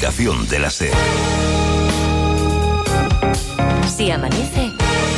aplicación de la SER. Si amanece,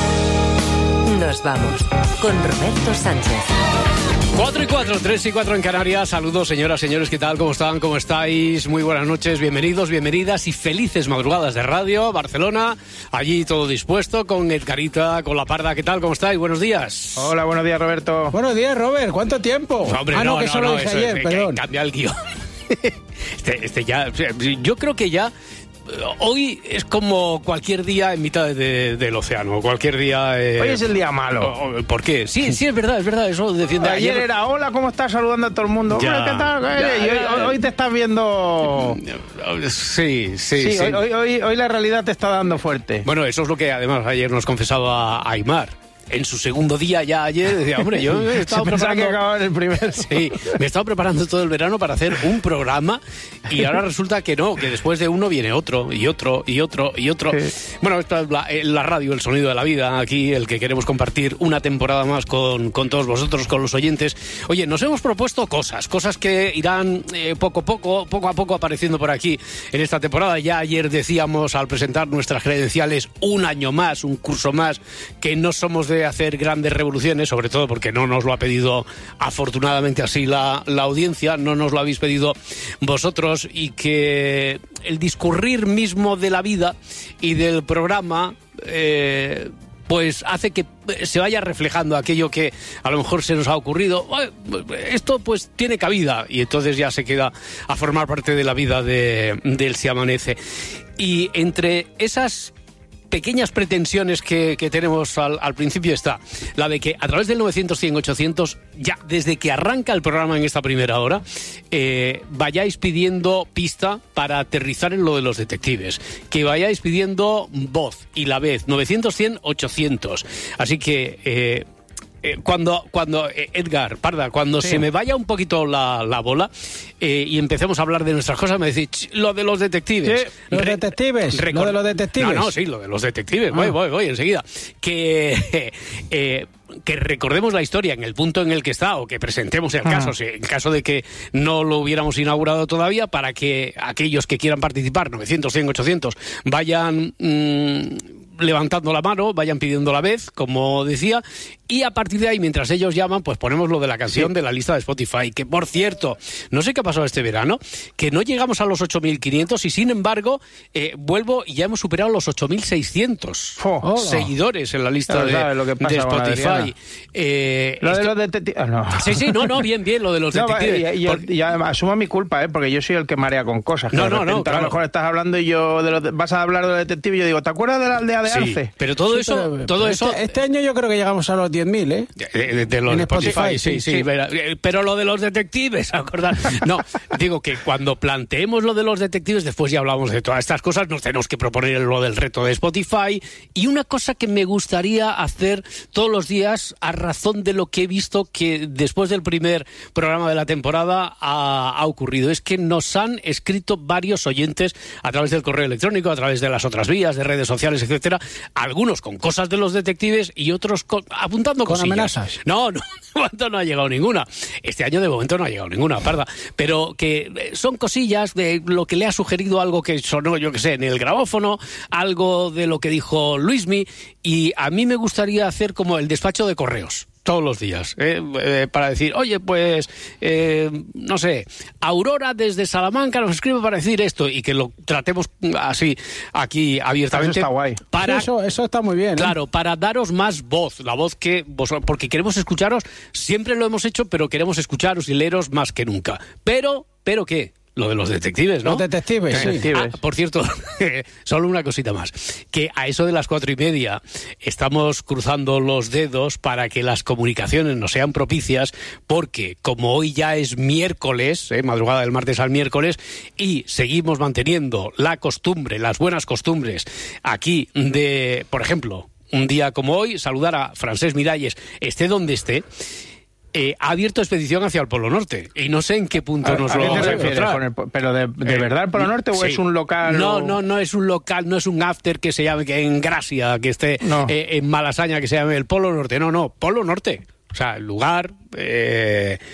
nos vamos con Roberto Sánchez. 4 y 4, 3 y 4 en Canarias. Saludos, señoras, señores, ¿qué tal? ¿Cómo están? ¿Cómo estáis? Muy buenas noches, bienvenidos, bienvenidas y felices madrugadas de radio. Barcelona, allí todo dispuesto, con Edgarita, con La Parda. ¿Qué tal? ¿Cómo estáis? Buenos días. Hola, buenos días, Roberto. Buenos días, Robert. ¿Cuánto tiempo? Hombre, que solo dije ayer, perdón. Cambia el guión. Este ya, yo creo que ya... Hoy es como cualquier día en mitad del océano, cualquier día... Hoy es el día malo. ¿Por qué? Sí, es verdad, eso defiende. Ayer era, hola, ¿cómo estás? Saludando a todo el mundo. Ya, Hombre, ¿qué tal? Hoy te estás viendo... Sí. Hoy la realidad te está dando fuerte. Bueno, eso es lo que además ayer nos confesaba Aimar. En su segundo día ya ayer, decía, hombre, yo me he estado preparando... que acababa en el primero. Sí, me he estado preparando todo el verano para hacer un programa y ahora resulta que no, que después de uno viene otro, y otro. Sí. Bueno, esta es la radio, el sonido de la vida, aquí el que queremos compartir una temporada más con todos vosotros, con los oyentes. Oye, nos hemos propuesto cosas que irán poco a poco apareciendo por aquí en esta temporada. Ya ayer decíamos al presentar nuestras credenciales, un año más, un curso más, que no somos de hacer grandes revoluciones, sobre todo porque no nos lo ha pedido afortunadamente así la audiencia, no nos lo habéis pedido vosotros, y que el discurrir mismo de la vida y del programa pues hace que se vaya reflejando aquello que a lo mejor se nos ha ocurrido. Esto pues tiene cabida, y entonces ya se queda a formar parte de la vida del Si Amanece. Y entre esas pequeñas pretensiones que tenemos al principio está la de que a través del 900-100-800, ya desde que arranca el programa en esta primera hora, vayáis pidiendo pista para aterrizar en lo de los detectives, que vayáis pidiendo voz y la vez 900-100-800. Así que cuando Edgar, Parda, cuando se me vaya un poquito la bola y empecemos a hablar de nuestras cosas, me decís lo de los detectives. Sí, lo de los detectives. Sí, lo de los detectives. Voy enseguida. Que recordemos la historia en el punto en el que está, o que presentemos el caso, en caso de que no lo hubiéramos inaugurado todavía, para que aquellos que quieran participar, 900, 100, 800, vayan levantando la mano, vayan pidiendo la vez, como decía, y a partir de ahí, mientras ellos llaman, pues ponemos lo de la canción de la lista de Spotify, que por cierto, no sé qué ha pasado este verano, que no llegamos a los 8.500 y sin embargo, vuelvo y ya hemos superado los 8.600 seguidores en la lista de Spotify. Lo de los detectives... No. Sí, bien, lo de los detectives. Y asumo mi culpa, porque yo soy el que marea con cosas. No, a lo mejor estás hablando y yo vas a hablar de los detectives y yo digo, ¿te acuerdas de la aldea de Arce? Sí, pero todo eso... Este año yo creo que llegamos a los 10.000, de los en Spotify, sí. Pero lo de los detectives, ¿acordar? No, digo que cuando planteemos lo de los detectives, después ya hablamos de todas estas cosas, nos tenemos que proponer lo del reto de Spotify. Y una cosa que me gustaría hacer todos los días, a razón de lo que he visto que después del primer programa de la temporada ha ocurrido, es que nos han escrito varios oyentes a través del correo electrónico, a través de las otras vías, de redes sociales, etcétera, algunos con cosas de los detectives y otros apuntando con cosillas. Amenazas. No, de momento no ha llegado ninguna. Este año de momento no ha llegado ninguna, Parda. Pero que son cosillas de lo que le ha sugerido, algo que sonó, yo que sé, en el grabófono, algo de lo que dijo Luismi, y a mí me gustaría hacer como el despacho de correos todos los días, para decir, oye, pues, no sé, Aurora desde Salamanca nos escribe para decir esto, y que lo tratemos así, aquí, abiertamente. Eso está guay. Eso está muy bien. Claro, para daros más voz, la voz que vosotros, porque queremos escucharos, siempre lo hemos hecho, pero queremos escucharos y leeros más que nunca. Pero ¿qué? Lo de los detectives, ¿no? Los detectives, sí. Por cierto, solo una cosita más. Que a eso de las 4:30 estamos cruzando los dedos para que las comunicaciones nos sean propicias, porque como hoy ya es miércoles, madrugada del martes al miércoles, y seguimos manteniendo la costumbre, las buenas costumbres aquí de, por ejemplo, un día como hoy, saludar a Francesc Miralles, esté donde esté. Ha abierto expedición hacia el Polo Norte y no sé en qué punto nos lo vamos a encontrar. ¿Pero de verdad el Polo Norte o es un local? No es un local, no es un after que se llame, que en Gracia, que esté en Malasaña, que se llame el Polo Norte. No, Polo Norte. O sea, el lugar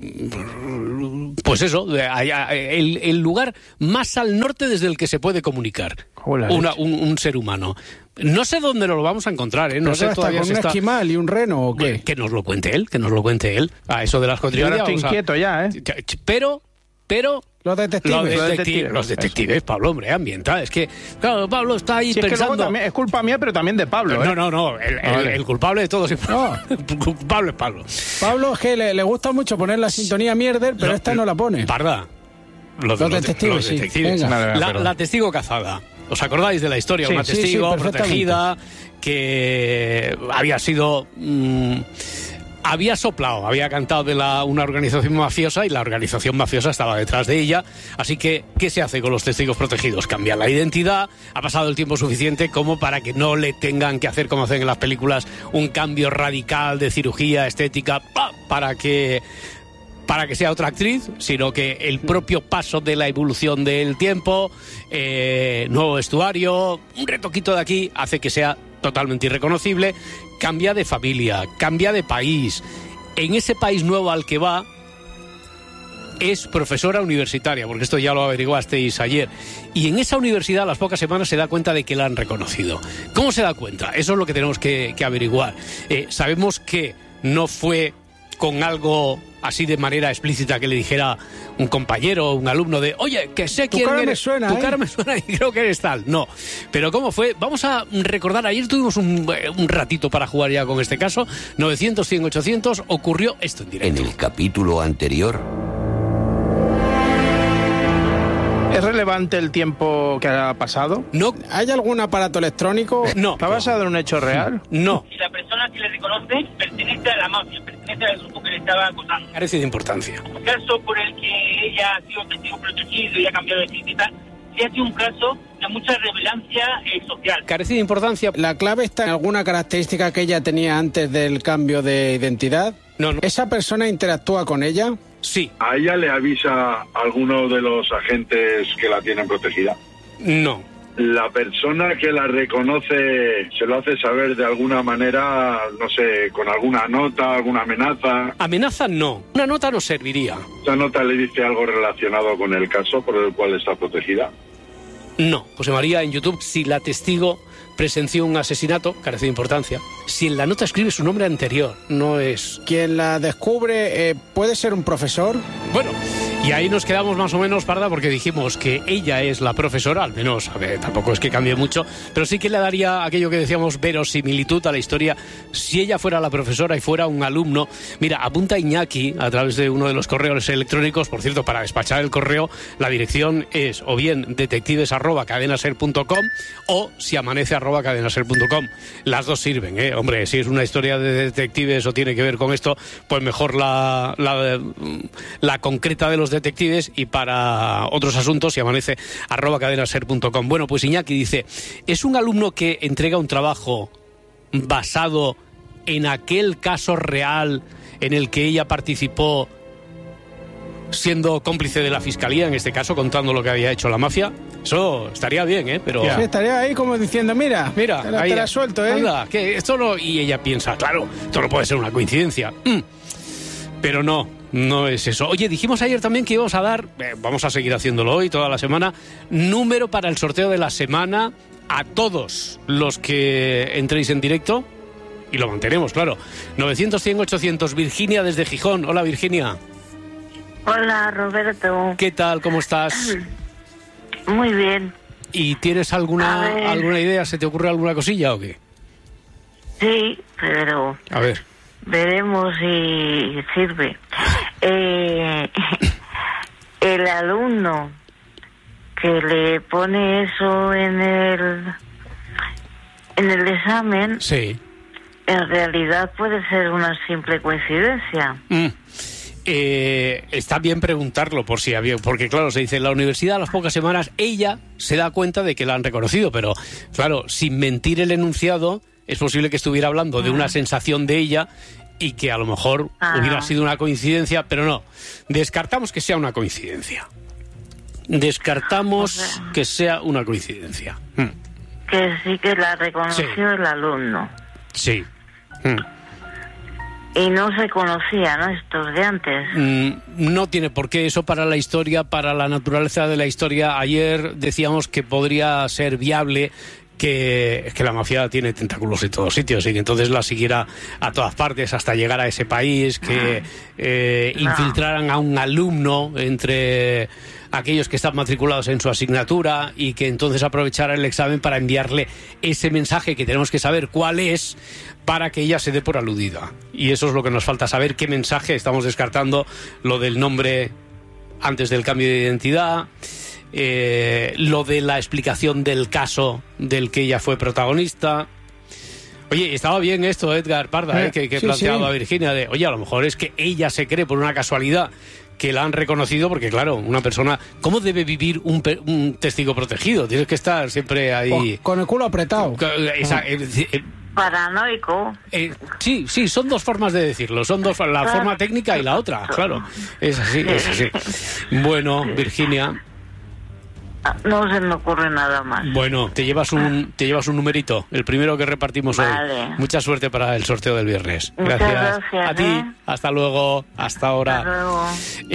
pues eso, el lugar más al norte desde el que se puede comunicar un ser humano. No sé dónde nos lo vamos a encontrar, ¿eh? No sé todavía ¿Con un esquimal y un reno o qué? Que nos lo cuente él, A eso de las Yo ahora estoy inquieto ya, ¿eh? Pero Los detectives. Los detectives, Pablo, hombre, ambienta. Es que, claro, Pablo está ahí pensando... Es que luego también, es culpa mía, pero también de Pablo, ¿eh? No. El culpable de todo siempre. No. El culpable es Pablo. Pablo es que le gusta mucho poner la sintonía mierder, pero esta no la pone. Parda. Los detectives, sí. La testigo cazada. ¿Os acordáis de la historia? Una testigo protegida que había sido... había soplado, había cantado de una organización mafiosa y la organización mafiosa estaba detrás de ella. Así que, ¿qué se hace con los testigos protegidos? Cambiar la identidad. Ha pasado el tiempo suficiente como para que no le tengan que hacer, como hacen en las películas, un cambio radical de cirugía estética para que sea otra actriz, sino que el propio paso de la evolución del tiempo, nuevo vestuario, un retoquito de aquí, hace que sea totalmente irreconocible. Cambia de familia, cambia de país. En ese país nuevo al que va, es profesora universitaria, porque esto ya lo averiguasteis ayer. Y en esa universidad, a las pocas semanas, se da cuenta de que la han reconocido. ¿Cómo se da cuenta? Eso es lo que tenemos que averiguar. Sabemos que no fue con algo así de manera explícita que le dijera un compañero o un alumno de, oye, que sé quién eres, tu cara me suena y creo que eres tal. No, pero ¿cómo fue? Vamos a recordar, ayer tuvimos un ratito para jugar ya con este caso, 900, 100, 800, ocurrió esto en directo. En el capítulo anterior... ¿Es relevante el tiempo que ha pasado? No. ¿Hay algún aparato electrónico? No. ¿Está basado en un hecho real? No. Y la persona que le reconoce pertenece a la mafia, pertenece al grupo que le estaba acosando. Carece de importancia. El caso por el que ella ha sido testigo protegido y ha cambiado de sitio y tal, sí ha sido un caso de mucha relevancia social. Carece de importancia. ¿La clave está en alguna característica que ella tenía antes del cambio de identidad? No. ¿Esa persona interactúa con ella? Sí. ¿A ella le avisa a alguno de los agentes que la tienen protegida? No. ¿La persona que la reconoce se lo hace saber de alguna manera, no sé, con alguna nota, alguna amenaza? Amenaza no. Una nota no serviría. ¿Esa nota le dice algo relacionado con el caso por el cual está protegida? No. José María, en YouTube, si la testigo presenció un asesinato, carece de importancia. Si en la nota escribe su nombre anterior, no es... ¿Quien la descubre puede ser un profesor? Bueno, y ahí nos quedamos más o menos, Parda, porque dijimos que ella es la profesora, al menos, a ver, tampoco es que cambie mucho, pero sí que le daría aquello que decíamos, verosimilitud a la historia, si ella fuera la profesora y fuera un alumno. Mira, apunta Iñaki a través de uno de los correos electrónicos, por cierto, para despachar el correo, la dirección es o bien detectives@cadenaser.com o si amanece @cadenaser.com. Las dos sirven, ¿eh? Hombre, si es una historia de detectives o tiene que ver con esto, pues mejor la concreta de los detectives, y para otros asuntos si amanece @cadenaser.com. Bueno, pues Iñaki dice, es un alumno que entrega un trabajo basado en aquel caso real en el que ella participó siendo cómplice de la fiscalía, en este caso, contando lo que había hecho la mafia. Eso estaría bien, ¿eh? Pero... Sí, estaría ahí como diciendo, mira, te la suelto, ¿eh? Anda, que esto no... Y ella piensa, claro, esto no puede ser una coincidencia. Pero no es eso. Oye, dijimos ayer también que íbamos a dar, vamos a seguir haciéndolo hoy, toda la semana, número para el sorteo de la semana a todos los que entréis en directo, y lo mantenemos, claro. 900, 100, 800, Virginia desde Gijón. Hola, Virginia. Hola, Roberto. ¿Qué tal? ¿Cómo estás? Muy bien. ¿Y tienes alguna idea? ¿Se te ocurre alguna cosilla o qué? Sí, pero... A ver. Veremos si sirve. El alumno que le pone eso en el examen... Sí. En realidad puede ser una simple coincidencia. Está bien preguntarlo por si había, porque claro, se dice en la universidad a las pocas semanas ella se da cuenta de que la han reconocido, pero claro, sin mentir el enunciado es posible que estuviera hablando de una sensación de ella y que a lo mejor hubiera sido una coincidencia, pero no, descartamos que sea una coincidencia. Descartamos que sea una coincidencia. Que sí que la reconoció el alumno. Sí. Y no se conocía, ¿no? Estos de antes. No tiene por qué. Eso para la historia, para la naturaleza de la historia. Ayer decíamos que podría ser viable que la mafia tiene tentáculos en todos sitios y que entonces la siguiera a todas partes hasta llegar a ese país, que infiltraran a un alumno entre aquellos que están matriculados en su asignatura y que entonces aprovechara el examen para enviarle ese mensaje que tenemos que saber cuál es para que ella se dé por aludida. Y eso es lo que nos falta saber, qué mensaje. Estamos descartando lo del nombre antes del cambio de identidad, lo de la explicación del caso del que ella fue protagonista. Oye, estaba bien esto, Edgar Parda, que planteaba Virginia, de, oye, a lo mejor es que ella se cree por una casualidad que la han reconocido, porque claro, una persona, ¿cómo debe vivir un testigo protegido? Tienes que estar siempre ahí... Con el culo apretado. Paranoico. Sí, son dos formas de decirlo, son dos, la forma técnica y la otra, claro. Es así. Bueno, Virginia... No se me ocurre nada más. Bueno, te llevas un numerito, el primero que repartimos hoy. Mucha suerte para el sorteo del viernes. Gracias. A ti, hasta luego, hasta ahora. Hasta luego.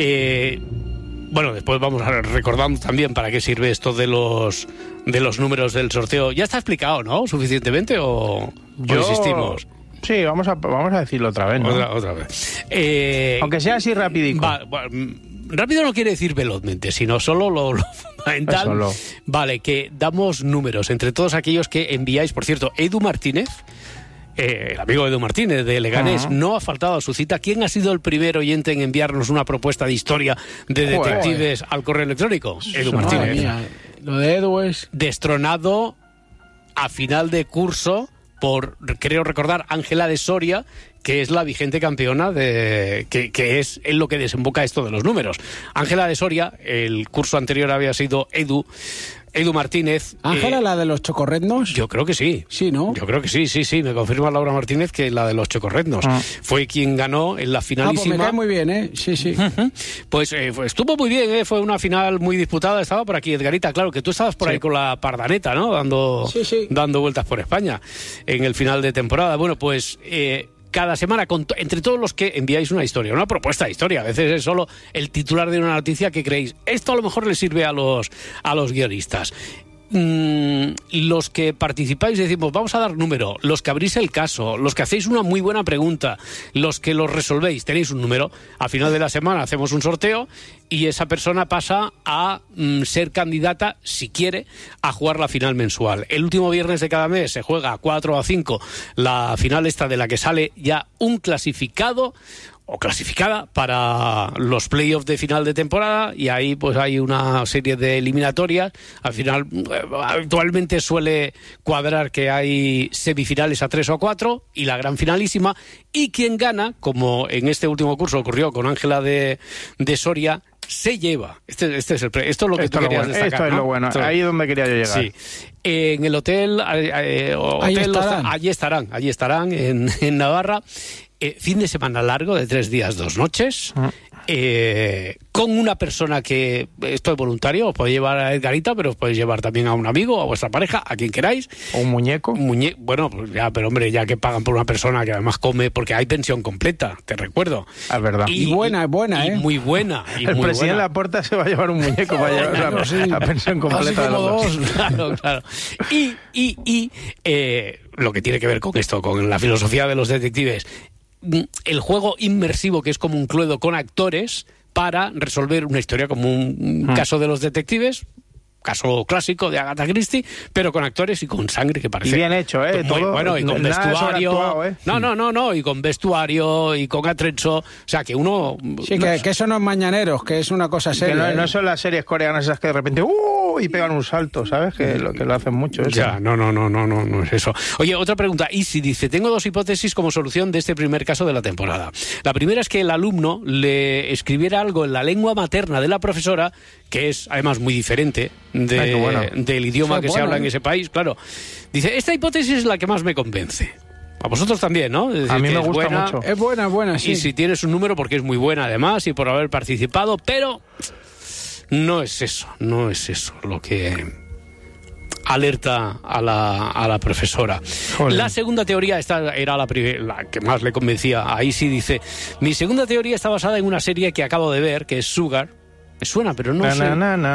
Bueno, después vamos a recordar también para qué sirve esto de los números del sorteo. Ya está explicado, ¿no? ¿Suficientemente o insistimos? Sí, vamos a decirlo otra vez, ¿no? Otra vez. Aunque sea así rapidico. Rápido no quiere decir velozmente, sino solo lo fundamental. Solo. Vale, que damos números entre todos aquellos que enviáis. Por cierto, Edu Martínez, el amigo Edu Martínez de Leganés, no ha faltado a su cita. ¿Quién ha sido el primer oyente en enviarnos una propuesta de historia de detectives al correo electrónico? Edu Martínez. Mía. Lo de Edu es... Destronado a final de curso por, creo recordar, Ángela de Soria, que es la vigente campeona que es en lo que desemboca esto de los números. Ángela de Soria, el curso anterior había sido Edu Martínez. ¿Ángela, la de los chocorretnos? Yo creo que sí. Sí, ¿no? Yo creo que sí. Me confirma Laura Martínez que la de los chocorretnos. Fue quien ganó en la finalísima. Pues me cae muy bien, ¿eh? Sí. Pues estuvo muy bien, fue una final muy disputada. Estaba por aquí Edgarita, claro, que tú estabas por ahí con la Pardaneta, ¿no? Dando vueltas por España en el final de temporada. Bueno, pues... cada semana, entre todos los que enviáis una historia, una propuesta de historia, a veces es solo el titular de una noticia que creéis, esto a lo mejor le sirve a los guionistas. Los que participáis decimos, vamos a dar número, los que abrís el caso, los que hacéis una muy buena pregunta, los que lo resolvéis, tenéis un número. A final de la semana hacemos un sorteo y esa persona pasa a ser candidata, si quiere, a jugar la final mensual. El último viernes de cada mes se juega a 4 o a 5 la final esta, de la que sale ya un clasificado o clasificada para los playoffs de final de temporada, y ahí pues hay una serie de eliminatorias. Al final habitualmente suele cuadrar que hay semifinales a 3 o 4 y la gran finalísima, y quien gana, como en este último curso ocurrió con Ángela de Soria, se lleva. Esto es lo que tú querías destacar. Esto es lo bueno. Ahí es donde quería yo llegar. Sí. En el hotel, allí estarán en Navarra. Fin de semana largo de 3 días, 2 noches, con una persona que, esto es voluntario, os podéis llevar a Edgarita, pero os podéis llevar también a un amigo, a vuestra pareja, a quien queráis. ¿O un muñeco? Bueno, pues ya, pero hombre, ya que pagan por una persona que además come, porque hay pensión completa, te recuerdo. Es verdad. Y buena, y muy buena. El presidente Laporta se va a llevar un muñeco para llevar la pensión completa. Así como dos. Claro. Y lo que tiene que ver con esto, con la filosofía de los detectives, el juego inmersivo, que es como un Cluedo con actores para resolver una historia, como un caso de los detectives, caso clásico de Agatha Christie, pero con actores y con sangre, que parece. Y bien hecho, todo, bueno, y con vestuario. No, y con vestuario y con atrecho. O sea, que uno. Sí, que eso no es Mañaneros, que es una cosa seria. Que no son las series coreanas esas que de repente y pegan un salto, ¿sabes? Que lo hacen mucho. Eso. Ya, no es eso. Oye, otra pregunta. Isi dice, tengo 2 hipótesis como solución de este primer caso de la temporada. La primera es que el alumno le escribiera algo en la lengua materna de la profesora, que es además muy diferente del idioma que se habla en ese país, claro. Dice, esta hipótesis es la que más me convence. A vosotros también, ¿no? Es decir, a mí me gusta buena, mucho. Es buena, sí. Y si tienes un número, porque es muy buena además y por haber participado, pero no es eso lo que alerta a la profesora. Joder. La segunda teoría, esta era la que más le convencía. Ahí sí dice: mi segunda teoría está basada en una serie que acabo de ver, que es Sugar. Me suena, pero no sé.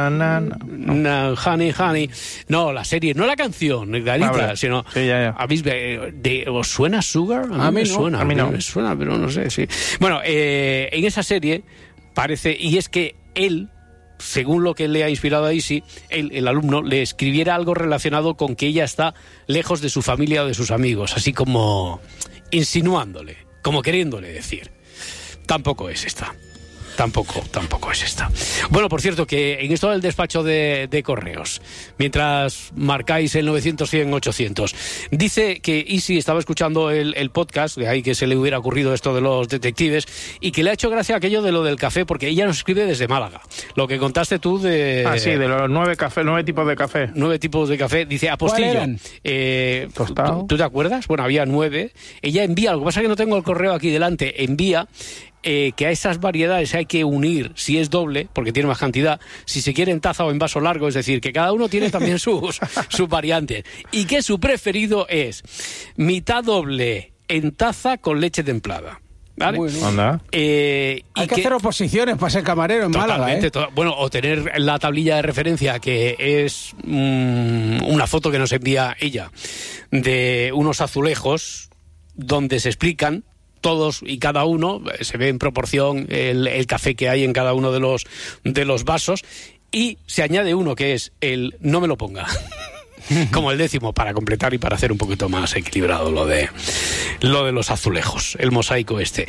Honey. No, la serie, no la canción, clarita, sino... Sí, ya. ¿Os suena Sugar? A mí me no. suena. A mí no. Me suena, pero no sé, sí. Bueno, en esa serie parece... Y es que él, según lo que le ha inspirado a Isi, el alumno, le escribiera algo relacionado con que ella está lejos de su familia o de sus amigos, así como insinuándole, como queriéndole decir. Tampoco es esta. Tampoco es esta. Bueno, por cierto, que en esto del despacho de correos, mientras marcáis el 900-100-800, dice que Isi estaba escuchando el podcast, de ahí que se le hubiera ocurrido esto de los detectives, y que le ha hecho gracia aquello de lo del café, porque ella nos escribe desde Málaga. Lo que contaste tú de... Ah, sí, de los 9 tipos de café. 9 tipos de café, dice Apostillo. ¿Cuál eran? Tostado. ¿Tú te acuerdas? Bueno, había 9. Ella envía, lo que pasa es que no tengo el correo aquí delante, envía... que a esas variedades hay que unir, si es doble, porque tiene más cantidad, si se quiere en taza o en vaso largo, es decir, que cada uno tiene también sus variantes. Y que su preferido es mitad doble en taza con leche templada. ¿Vale? Bueno. Anda. Hay que hacer oposiciones para ser camarero en Málaga, ¿eh? Bueno, o tener la tablilla de referencia, que es una foto que nos envía ella, de unos azulejos donde se explican todos y cada uno, se ve en proporción el café que hay en cada uno de los vasos, y se añade uno que es el no me lo ponga, como el 10º, para completar y para hacer un poquito más equilibrado lo de los azulejos, el mosaico este.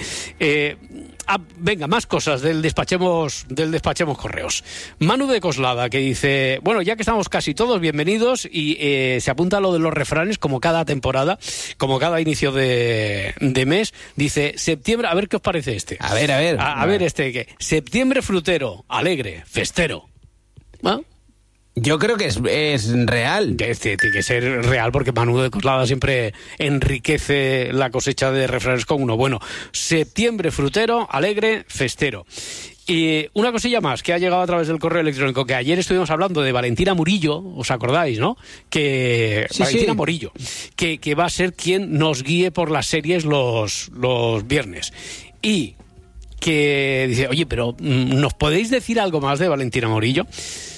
Venga, más cosas del despachemos correos. Manu de Coslada, que dice: bueno, ya que estamos casi todos, bienvenidos, y se apunta a lo de los refranes, como cada temporada, como cada inicio de mes. Dice: septiembre, a ver qué os parece este. A ver. A ver este, que septiembre frutero, alegre, festero. ¿Ah? Yo creo que es real. Este tiene que ser real, porque Manu de Coslada siempre enriquece la cosecha de refranes con uno. Bueno, septiembre frutero, alegre, festero. Y una cosilla más que ha llegado a través del correo electrónico, que ayer estuvimos hablando de Valentina Murillo, ¿os acordáis, no? Valentina Murillo, que va a ser quien nos guíe por las series los viernes. Y que dice: oye, pero ¿nos podéis decir algo más de Valentina Murillo?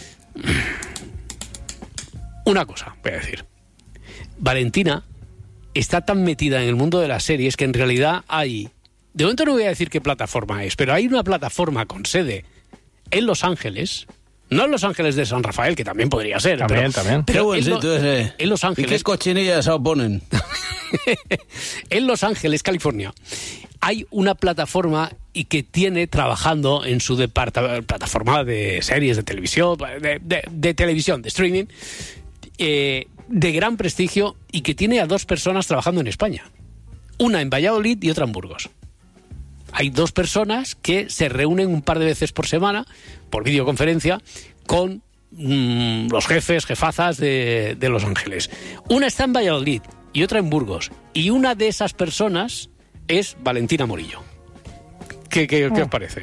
Una cosa voy a decir. Valentina está tan metida en el mundo de las series que en realidad hay... De momento no voy a decir qué plataforma es, pero hay una plataforma con sede en Los Ángeles, no en Los Ángeles de San Rafael, que también podría ser. También. Pero en Los Ángeles... ¿Y qué cochinillas se oponen? En Los Ángeles, California, hay una plataforma y que tiene trabajando en su plataforma de series de televisión, de televisión, de streaming, de gran prestigio, y que tiene a 2 personas trabajando en España. Una en Valladolid y otra en Burgos. Hay 2 personas que se reúnen un par de veces por semana, por videoconferencia, con los jefazas de Los Ángeles. Una está en Valladolid y otra en Burgos. Y una de esas personas es Valentina Murillo. ¿Qué os parece?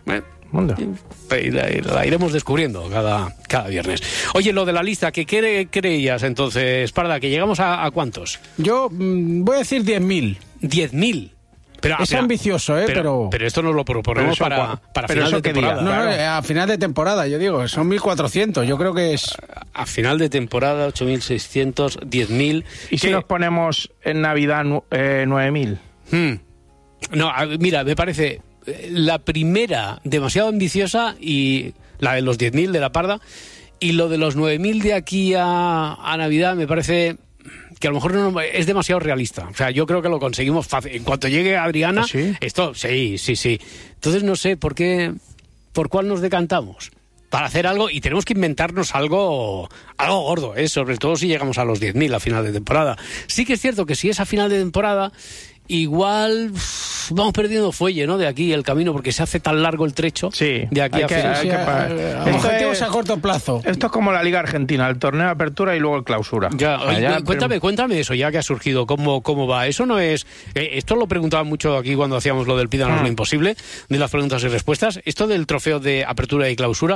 La iremos descubriendo cada viernes. Oye, lo de la lista, ¿qué creías entonces, Parda? ¿Que llegamos a cuántos? Yo voy a decir 10.000. 10.000. Pero, es ambicioso, pero esto nos lo proponemos para final de temporada. No, a final de temporada, yo digo, son 1.400, yo creo que es... A final de temporada, 8.600, 10.000... ¿Y si nos ponemos en Navidad 9.000? No, mira, me parece la primera demasiado ambiciosa, y la de los 10.000 de la Parda, y lo de los 9.000 de aquí a Navidad me parece que a lo mejor no es demasiado realista. O sea, yo creo que lo conseguimos fácil. En cuanto llegue Adriana, ¿Ah, sí? Esto, sí. Entonces no sé por cuál nos decantamos para hacer algo, y tenemos que inventarnos algo gordo, sobre todo si llegamos a los 10.000 a final de temporada. Sí que es cierto que si es a final de temporada, igual vamos perdiendo fuelle, ¿no? De aquí el camino, porque se hace tan largo el trecho. Sí, de aquí a final. Objetivos a corto plazo. Esto es como la Liga Argentina, el torneo de apertura y luego el clausura. Cuéntame eso, ya que ha surgido, cómo va. Eso no es... esto lo preguntaban mucho aquí cuando hacíamos lo del Pídanos lo Imposible, de las preguntas y respuestas. Esto del trofeo de apertura y clausura,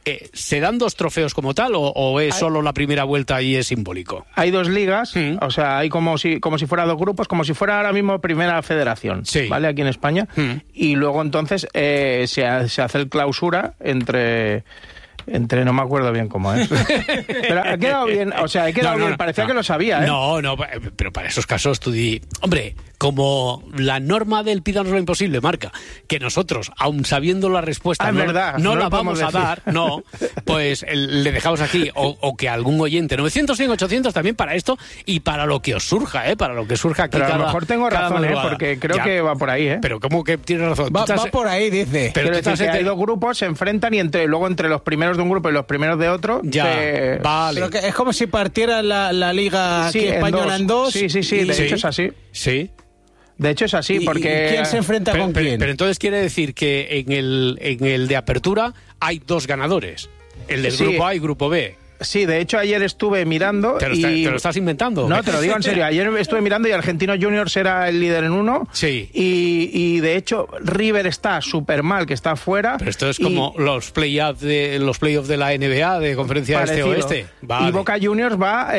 ¿se dan 2 trofeos como tal o es solo la primera vuelta y es simbólico? Hay 2 ligas, o sea, hay como si fuera 2 grupos, como si fuera ahora mismo primera federación, ¿vale? Aquí en España. Y luego entonces se hace el clausura entre no me acuerdo bien cómo es. Pero ha quedado bien, o sea, bien, parecía que lo sabía, ¿eh? No, pero para esos casos tú di... Hombre, como la norma del pídanos lo imposible marca que nosotros, aun sabiendo la respuesta, no la vamos a dar, pues le dejamos aquí, o que algún oyente, 900, 100, 800 también para esto y para lo que os surja, para lo que surja aquí. Pero a lo mejor tengo razón, porque creo que va por ahí, Pero ¿cómo que tienes razón? Va por ahí, dice. Pero hay 2 grupos, se enfrentan y luego entre los primeros de un grupo y los primeros de otro... Vale. Pero que es como si partiera la liga aquí española en 2. Sí, de hecho es así. Sí. De hecho es así, porque... ¿Y quién se enfrenta con quién? Pero entonces quiere decir que en el de apertura hay 2 ganadores. El del grupo A y grupo B. Sí, de hecho ayer estuve mirando ¿Te lo estás inventando? No, te lo digo en serio. Ayer estuve mirando y Argentinos Juniors era el líder en 1. Sí. Y de hecho River está súper mal, que está fuera. Pero esto es como los playoffs de la NBA, de conferencia este-oeste. Vale. Y Boca Juniors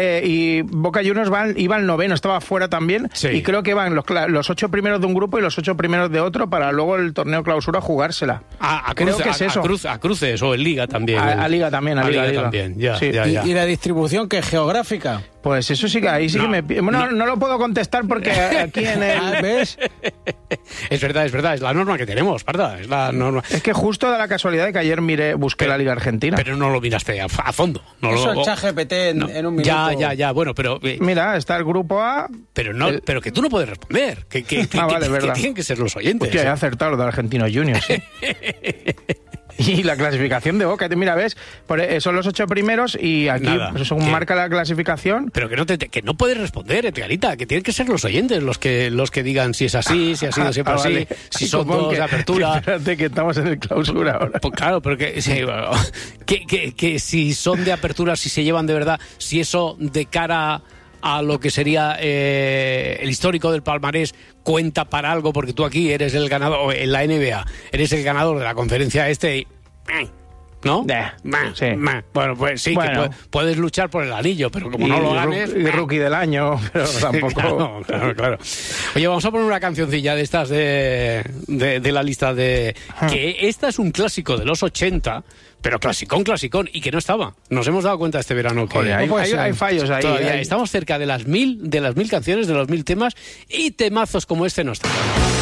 iba al 9º, estaba fuera también. Sí. Y creo que van los 8 primeros de un grupo y los 8 primeros de otro para luego el torneo clausura jugársela. Creo que es eso. A cruces o en Liga también. A Liga también, a Liga también, ya. Sí. ¿Y la distribución que es geográfica? Pues eso sí que ahí sí que me... Bueno, no lo puedo contestar porque aquí en el... ¿Ves? Es verdad, es la norma que tenemos, Parda, es la norma. Es que justo da la casualidad de que ayer busqué la Liga Argentina. Pero no lo miraste a fondo. Eso el ChatGPT en un minuto. Ya, bueno, pero... Mira, está el grupo A... Pero que tú no puedes responder, que tienen que ser los oyentes. Hostia, he acertado lo de Argentinos Juniors. Y la clasificación de Boca, mira, ves, son los 8 primeros y aquí según marca la clasificación. Pero que no puedes responder, Edgarita, que tienen que ser los oyentes los que digan si es así, si ha sido siempre así, vale. si son 2 de apertura. Espérate que estamos en el clausura ahora. Pues claro, pero que si son de apertura, si se llevan de verdad, si eso de cara a lo que sería el histórico del palmarés cuenta para algo, porque tú aquí eres el ganador, en la NBA, eres el ganador de la conferencia y... ¿No? Sí. Bueno, pues sí, que puedes luchar por el anillo, pero como no lo ganes... Y rookie del año, pero tampoco... Claro. Oye, vamos a poner una cancioncilla de estas de la lista de... Que esta es un clásico de los 80... Pero clasicón, y que no estaba. Nos hemos dado cuenta este verano que... Hay fallos ahí. Todavía estamos cerca de las 1000 canciones, de los 1000 temas, y temazos como este no están.